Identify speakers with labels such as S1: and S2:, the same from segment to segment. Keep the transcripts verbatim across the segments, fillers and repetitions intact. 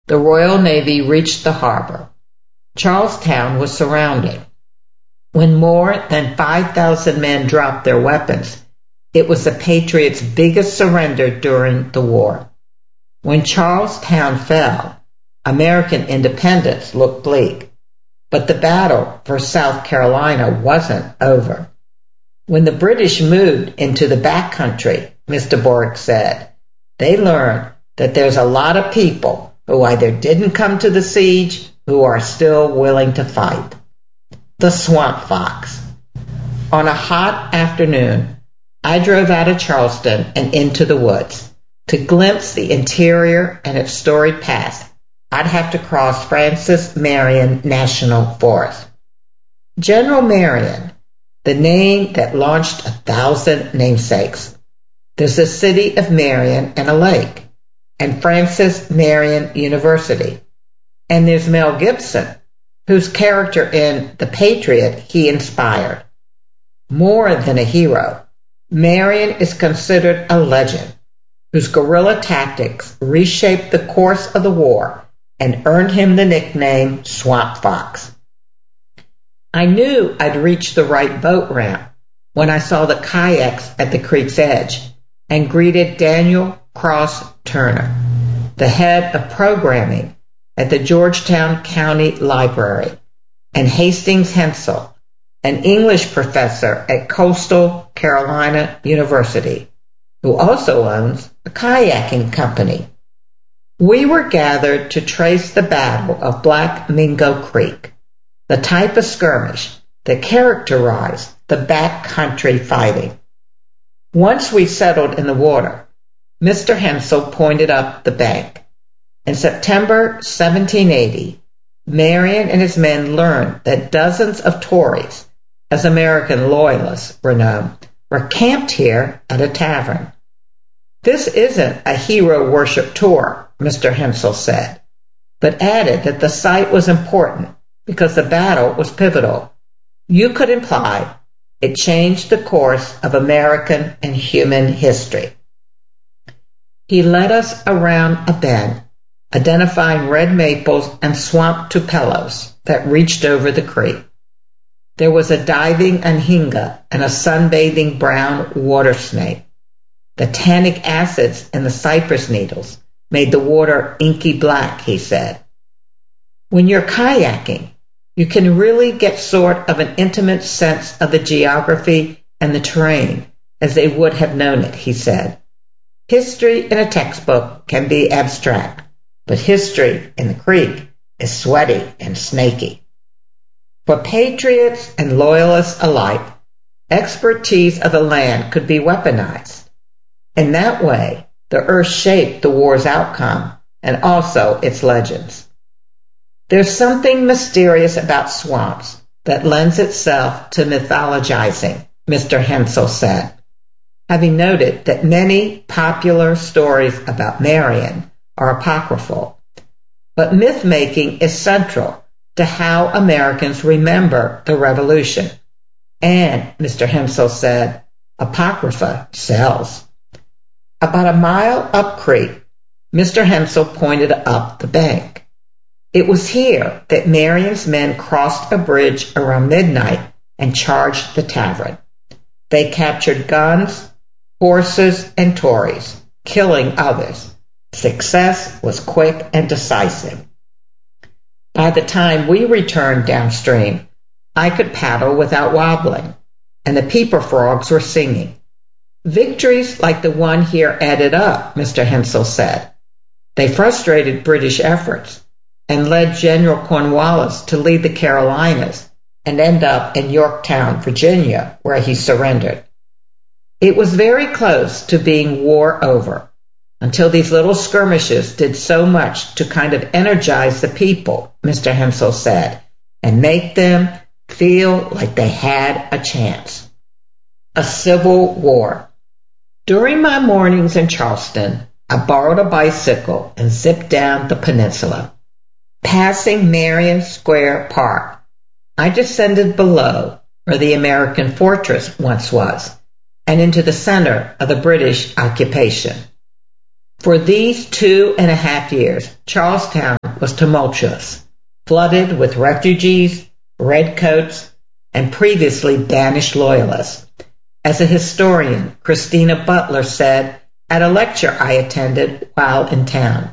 S1: the Royal Navy reached the harbor. Charlestown was surrounded. When more than five thousand men dropped their weapons, it was the Patriots' biggest surrender during the war. When Charlestown fell, American independence looked bleak, but the battle for South Carolina wasn't over. When the British moved into the backcountry, Mister Bork said, they learned that there's a lot of people who either didn't come to the siege who are still willing to fight. The Swamp Fox. On a hot afternoon, I drove out of Charleston and into the woods. To glimpse the interior and its storied past, I'd have to cross Francis Marion National Forest. General Marion, the name that launched a thousand namesakes. There's a city of Marion and a lake, and Francis Marion University. And there's Mel Gibson, whose character in The Patriot he inspired. More than a hero, Marion is considered a legend, whose guerrilla tactics reshaped the course of the war and earned him the nickname Swamp Fox. I knew I'd reached the right boat ramp when I saw the kayaks at the creek's edge and greeted Daniel Cross Turner, the head of programming at the Georgetown County Library, and Hastings Hensel, an English professor at Coastal Carolina University, who also owns a kayaking company. We were gathered to trace the battle of Black Mingo Creek, the type of skirmish that characterized the backcountry fighting. Once we settled in the water, Mister Hensel pointed up the bank. In September seventeen eighty, Marion and his men learned that dozens of Tories, as American loyalists were known, were camped here at a tavern. This isn't a hero worship tour, Mister Hensel said, but added that the site was important because the battle was pivotal. You could imply it changed the course of American and human history. He led us around a bend, identifying red maples and swamp tupelos that reached over the creek. There was a diving anhinga and a sunbathing brown water snake. The tannic acids in the cypress needles made the water inky black, he said. When you're kayaking, you can really get sort of an intimate sense of the geography and the terrain as they would have known it, he said. History in a textbook can be abstract, but history in the creek is sweaty and snaky. For patriots and loyalists alike, expertise of the land could be weaponized. In that way, the earth shaped the war's outcome and also its legends. There's something mysterious about swamps that lends itself to mythologizing, Mister Hensel said, having noted that many popular stories about Marion are apocryphal. But myth-making is central to how Americans remember the Revolution. And, Mister Hensel said, apocrypha sells. About a mile up creek, Mister Hensel pointed up the bank. It was here that Marion's men crossed a bridge around midnight and charged the tavern. They captured guns, horses, and Tories, killing others. Success was quick and decisive. By the time we returned downstream, I could paddle without wobbling, and the peeper frogs were singing. Victories like the one here added up, Mister Hensel said. They frustrated British efforts and led General Cornwallis to lead the Carolinas and end up in Yorktown, Virginia, where he surrendered. It was very close to being war over, until these little skirmishes did so much to kind of energize the people, Mister Hensel said, and make them feel like they had a chance. A civil war. During my mornings in Charleston, I borrowed a bicycle and zipped down the peninsula. Passing Marion Square Park, I descended below where the American fortress once was, and into the center of the British occupation. For these two and a half years, Charlestown was tumultuous, flooded with refugees, redcoats, and previously banished loyalists. As a historian, Christina Butler said at a lecture I attended while in town,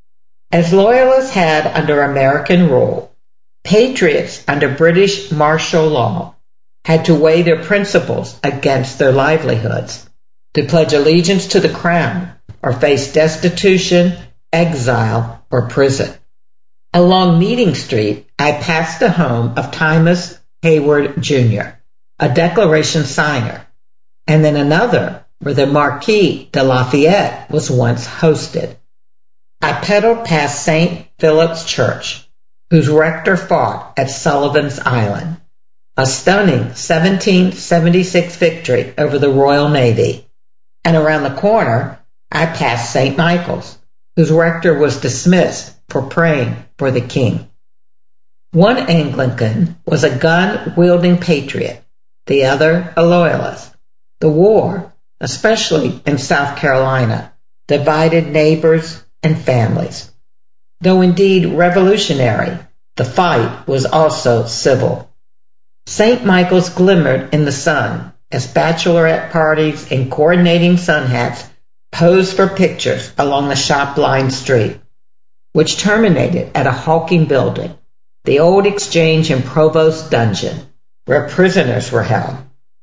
S1: as loyalists had under American rule, patriots under British martial law had to weigh their principles against their livelihoods, to pledge allegiance to the crown or face destitution, exile, or prison. Along Meeting Street, I passed the home of Thomas Hayward Junior, a Declaration signer, and then another where the Marquis de Lafayette was once hosted. I pedaled past Saint Philip's Church, whose rector fought at Sullivan's Island, a stunning seventeen seventy-six victory over the Royal Navy, and around the corner I passed Saint Michael's, whose rector was dismissed for praying for the king. One Anglican was a gun-wielding patriot, the other a loyalist. The war, especially in South Carolina, divided neighbors and families. Though indeed revolutionary, the fight was also civil. Saint Michael's glimmered in the sun as bachelorette parties in coordinating sun hats posed for pictures along the shop-lined street, which terminated at a hulking building, the old exchange and provost dungeon, where prisoners were held.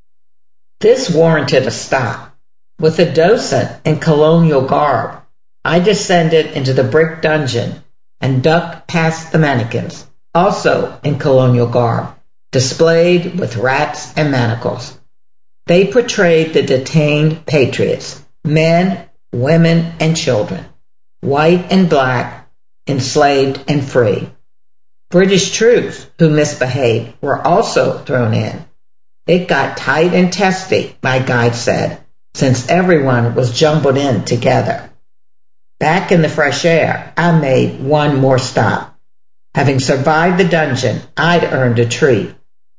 S1: This warranted a stop. With a docent in colonial garb, I descended into the brick dungeon and ducked past the mannequins, also in colonial garb, displayed with rats and manacles. They portrayed the detained patriots, men, women, and children, white and black, enslaved and free. British troops who misbehaved were also thrown in. It got tight and testy, my guide said, since everyone was jumbled in together. Back in the fresh air, I made one more stop. Having survived the dungeon, I'd earned a treat.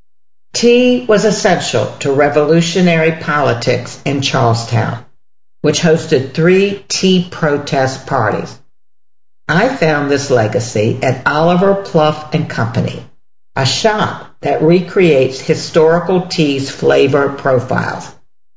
S1: Tea was essential to revolutionary politics in Charlestown, which hosted three tea protest parties. I found this legacy at Oliver Pluff and Company, a shop that recreates historical tea's flavor profiles.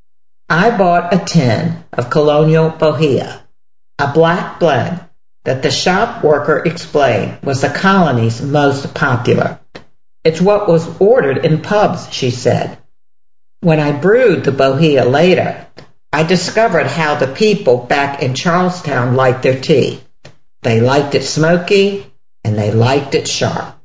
S1: I bought a tin of Colonial Bohea, a black blend that the shop worker explained was the colony's most popular. It's what was ordered in pubs, she said. When I brewed the Bohea later, I discovered how the people back in Charlestown liked their tea. They liked it smoky, and they liked it sharp.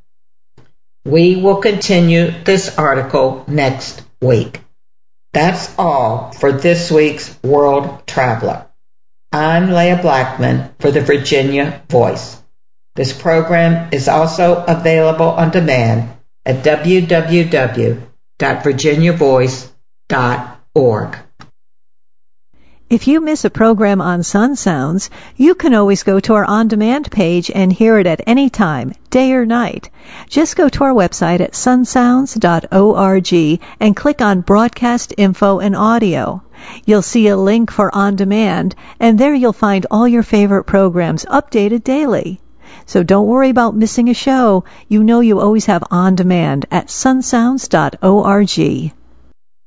S1: We will continue this article next week. That's all for this week's World Traveler. I'm Leah Blackman for the Virginia Voice. This program is also available on demand at w w w dot virginia voice dot org.
S2: If you miss a program on Sun Sounds, you can always go to our on-demand page and hear it at any time, day or night. Just go to our website at sun sounds dot org and click on Broadcast Info and Audio. You'll see a link for On Demand, and there you'll find all your favorite programs updated daily. So don't worry about missing a show. You know you always have On Demand at sun sounds dot org.